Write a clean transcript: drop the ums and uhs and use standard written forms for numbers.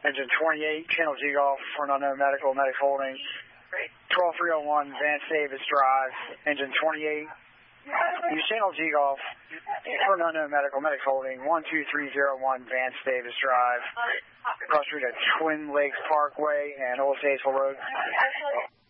Engine 28, Channel G Golf for an unknown medical, medic holding. 12301, Vance Davis Drive, Engine 28. Use Channel G Golf for an unknown medical, medic holding. 12301, Vance Davis Drive. Cross street at Twin Lakes Parkway and Old Statesville Road.